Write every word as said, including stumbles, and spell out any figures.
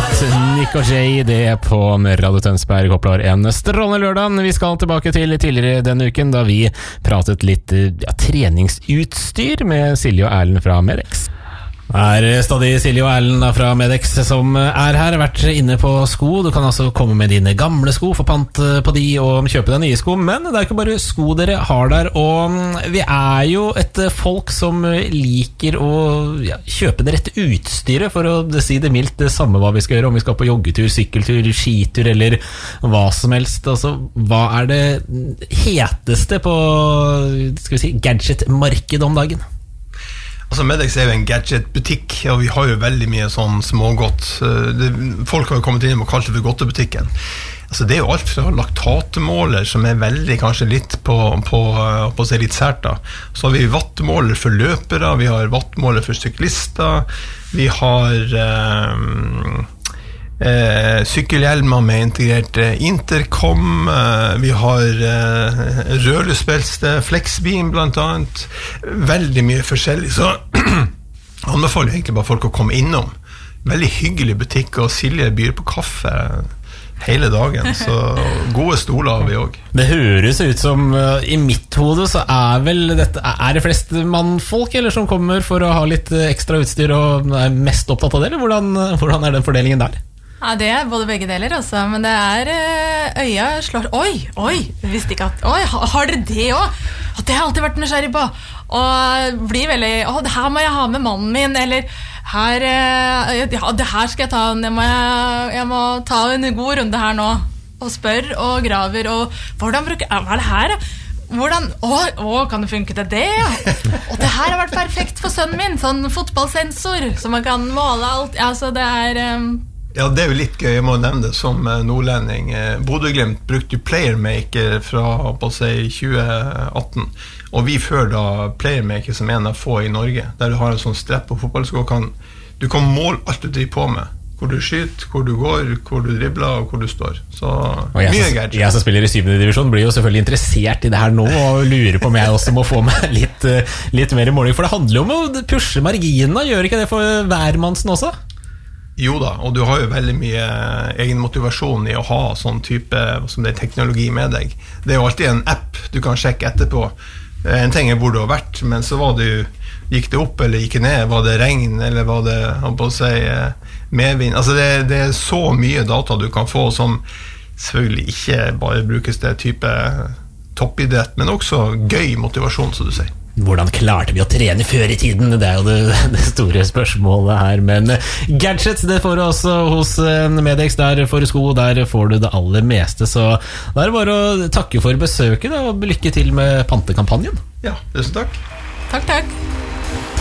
Godt, Nick og Jay, det er på Radio Tønsberg. Håper du har en strålende lørdag. Vi skal tilbake til tidligere denne uken, da vi pratet litt ja, treningsutstyr med Silje og Erlend fra Medex. Det er stadig Silje og Erlend fra Medex som er her, har vært inne på sko. Du kan altså komme med dine gamle sko, få pant på de og kjøpe deg nye sko. Men det er ikke bare sko dere har der, og vi er jo et folk som liker å ja, kjøpe det rette utstyret, for å si det mildt, det samme hva vi skal gjøre, om vi skal på joggetur, sykkeltur, skitur eller hva som helst. Altså, hva er det heteste på skal vi si, gadget-markedet om dagen? Altså Medex er jo en gadget-butikk, og vi har jo veldig mye sånn smågodt. Det, folk har jo kommet inn og kalt det for godtebutikken. Altså det er jo alt fra laktatmåler, som er veldig kanskje litt på, på, på å si litt sært da. Så har vi wattmåler for løpere, vi har wattmåler for syklister, vi har eh, eh, sykkelhjelmer med integrert eh, intercom, eh, vi har eh, rørløsbelte, flexbeam blant annet, veldig mye forskjellig, så anbefaler jeg egentlig bare folk å komme innom. Veldig hyggelig butikk, og Silje byr på kaffe hele dagen, så gode stoler har vi også. Det høres ut som, uh, i mitt hode så er vel dette, er det flest mannfolk eller som kommer for å ha litt ekstra utstyr og er mest opptatt av det, eller hvordan, hvordan er den fordelingen der? Ja, det er både begge deler også, men det er øya slår, oi, oi, visste ikke at, oi, har dere det også? At det har jeg alltid vært nysgjerrig på, og blir veldig, å, det her må jeg ha med mannen min, eller her, ja, det her skal jeg ta, jeg må, jeg må ta en god runde her nå, og spør og graver, og hvordan bruker, hva er det her da? Hvordan, å, å, kan det funke til det? Og det her har vært perfekt for sønnen min, sånn fotballsensor, så man kan måle alt, altså det er... Um Ja, det er jo litt gøy, jeg må nevne det som nordlending. Bodø Glimt brukte Playermaker fra på seg tjue atten, og vi før da Playermaker som en av få i Norge, der du har en sånn strepp på fotballsko, kan, du kan måle alt du driver på med, hvor du skyter, hvor du går, hvor du dribler og hvor du står, så jeg mye som, gadget. Jeg som spiller i syvende divisjon blir jo selvfølgelig interessert i det her nå, og lurer på om jeg også må få meg litt, litt mer i måling, for det handler jo om å pushe marginene, gjør ikke det for hvermannsen også? Jo da, og du har jo veldig mye egen motivasjon i å ha sånn type som det er teknologi med deg. Det er jo alltid en app du kan sjekke etterpå. En ting er hvor du har vært, men så var det, gikk det opp eller gikk det ned, var det regn eller var det, han på å si, medvind. Altså det, det er så mye data du kan få som selvfølgelig ikke bare brukes til type toppidrett, men også gøy motivasjon, som du sier. Hvordan klarte vi å trene før i tiden? Det er jo det, det store spørsmålet her. Men gadgets, det får du også hos Medex. Der får du sko, der får du det aller meste. Så da er det bare å takke for besøket da, og lykke til med pantekampanjen. Ja, tusen takk. Takk, takk.